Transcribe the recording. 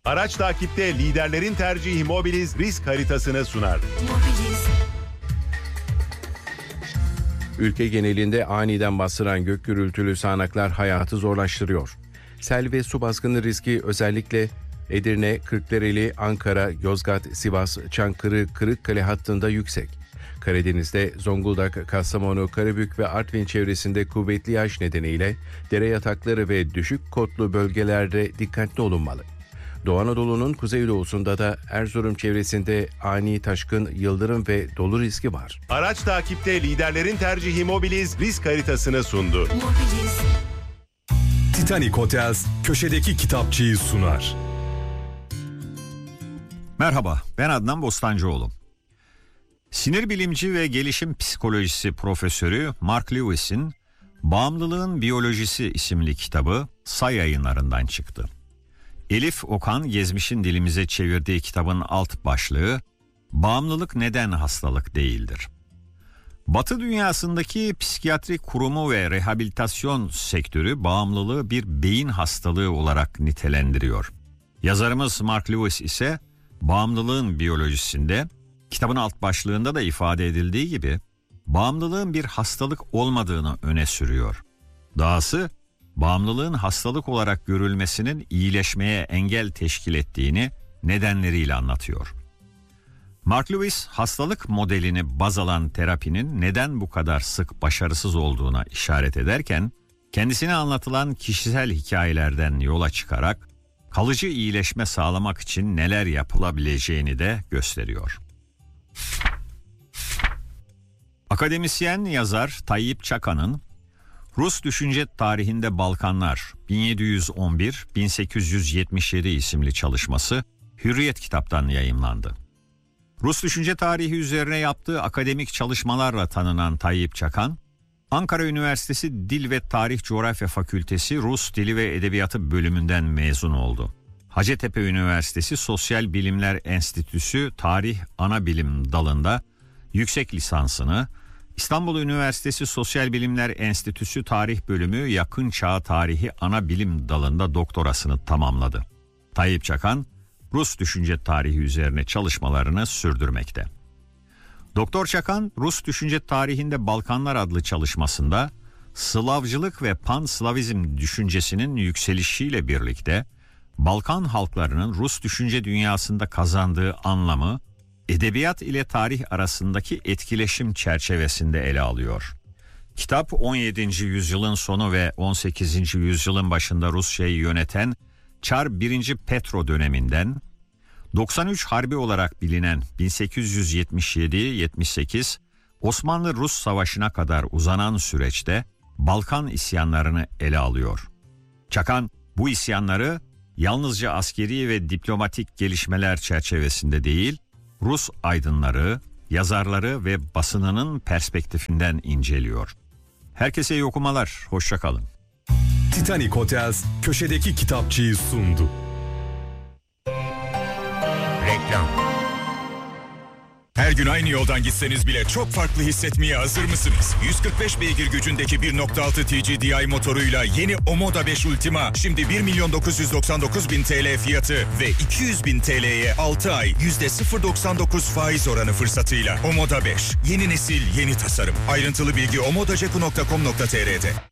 Araç takipte liderlerin tercihi Mobiliz risk haritasını sunar. Ülke genelinde aniden bastıran gök gürültülü sağanaklar hayatı zorlaştırıyor. Sel ve su baskını riski özellikle Edirne, Kırklareli, Ankara, Yozgat, Sivas, Çankırı, Kırıkkale hattında yüksek. Karadeniz'de Zonguldak, Kastamonu, Karabük ve Artvin çevresinde kuvvetli yağış nedeniyle dere yatakları ve düşük kotlu bölgelerde dikkatli olunmalı. Doğu Anadolu'nun kuzeydoğusunda da Erzurum çevresinde ani taşkın, yıldırım ve dolu riski var. Araç takipte liderlerin tercihi Mobiliz risk haritasını sundu. Titanic Hotels köşedeki kitapçıyı sunar. Merhaba, ben Adnan Bostancıoğlu. Sinir bilimci ve gelişim psikolojisi profesörü Mark Lewis'in Bağımlılığın Biyolojisi isimli kitabı Say Yayınlarından çıktı. Elif Okan Gezmiş'in dilimize çevirdiği kitabın alt başlığı "Bağımlılık neden hastalık değildir?" Batı dünyasındaki psikiyatri kurumu ve rehabilitasyon sektörü bağımlılığı bir beyin hastalığı olarak nitelendiriyor. Yazarımız Mark Lewis ise bağımlılığın biyolojisinde, kitabın alt başlığında da ifade edildiği gibi, bağımlılığın bir hastalık olmadığını öne sürüyor. Dahası, bağımlılığın hastalık olarak görülmesinin iyileşmeye engel teşkil ettiğini nedenleriyle anlatıyor. Mark Lewis, hastalık modelini baz alan terapinin neden bu kadar sık başarısız olduğuna işaret ederken, kendisine anlatılan kişisel hikayelerden yola çıkarak, kalıcı iyileşme sağlamak için neler yapılabileceğini de gösteriyor. Akademisyen yazar Tayyip Çakan'ın Rus Düşünce Tarihinde Balkanlar 1711-1877 isimli çalışması Hürriyet kitaptan yayımlandı. Rus düşünce tarihi üzerine yaptığı akademik çalışmalarla tanınan Tayyip Çakan, Ankara Üniversitesi Dil ve Tarih Coğrafya Fakültesi Rus Dili ve Edebiyatı bölümünden mezun oldu. Hacettepe Üniversitesi Sosyal Bilimler Enstitüsü Tarih Anabilim dalında yüksek lisansını, İstanbul Üniversitesi Sosyal Bilimler Enstitüsü Tarih Bölümü Yakın Çağ Tarihi Anabilim dalında doktorasını tamamladı. Tayyip Çakan, Rus düşünce tarihi üzerine çalışmalarını sürdürmekte. Doktor Çakan, Rus Düşünce Tarihinde Balkanlar adlı çalışmasında Slavcılık ve Pan-Slavizm düşüncesinin yükselişiyle birlikte Balkan halklarının Rus düşünce dünyasında kazandığı anlamı edebiyat ile tarih arasındaki etkileşim çerçevesinde ele alıyor. Kitap 17. yüzyılın sonu ve 18. yüzyılın başında Rusya'yı yöneten Çar 1. Petro döneminden 93 Harbi olarak bilinen 1877-78 Osmanlı-Rus Savaşı'na kadar uzanan süreçte Balkan isyanlarını ele alıyor. Çakan bu isyanları yalnızca askeri ve diplomatik gelişmeler çerçevesinde değil, Rus aydınları, yazarları ve basınının perspektifinden inceliyor. Herkese iyi okumalar, hoşça kalın. Titanic Hotels köşedeki kitapçıyı sundu. Reklam. Her gün aynı yoldan gitseniz bile çok farklı hissetmeye hazır mısınız? 145 beygir gücündeki 1.6 TGDI motoruyla yeni Omoda 5 Ultima şimdi 1.999.000 TL fiyatı ve 200.000 TL'ye 6 ay %0.99 faiz oranı fırsatıyla. Omoda 5, yeni nesil, yeni tasarım. Ayrıntılı bilgi omodaceku.com.tr'de.